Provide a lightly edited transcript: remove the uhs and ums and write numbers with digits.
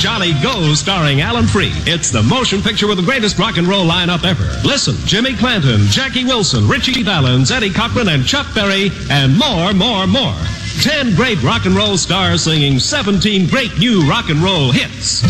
Johnny Go starring Alan Freed. It's the motion picture with the greatest rock and roll lineup ever. Listen, Jimmy Clanton, Jackie Wilson, Richie Valens, Eddie Cochran, and Chuck Berry, and more. 10 great rock and roll stars singing 17 great new rock and roll hits.